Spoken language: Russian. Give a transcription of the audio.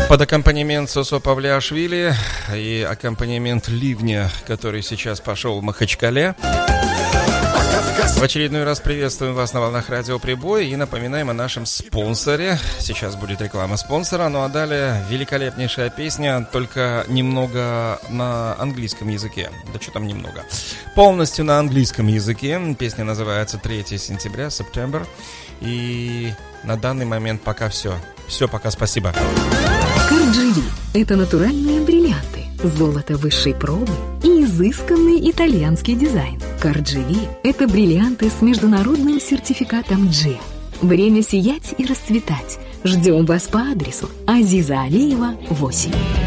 Под аккомпанемент Сосо Павлиашвили и аккомпанемент ливня, который сейчас пошел в Махачкале. В очередной раз приветствуем вас на волнах Радио Прибой и напоминаем о нашем спонсоре. Сейчас будет реклама спонсора, ну а далее великолепнейшая песня, только немного на английском языке. Да что там немного? Полностью на английском языке. Песня называется 3 сентября, September. И на данный момент пока все. Все, пока, спасибо. Карджили – это натуральные бриллианты, золото высшей пробы и изысканный итальянский дизайн. Карджили – это бриллианты с международным сертификатом G. Время сиять и расцветать. Ждем вас по адресу Азиза Алиева, 8.